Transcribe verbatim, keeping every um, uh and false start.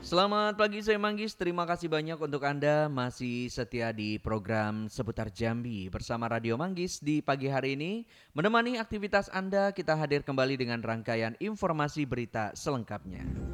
Selamat pagi, saya Manggis. Terima kasih banyak untuk Anda masih setia di program Seputar Jambi bersama Radio Manggis di pagi hari ini. Menemani aktivitas Anda, kita hadir kembali dengan rangkaian informasi berita selengkapnya.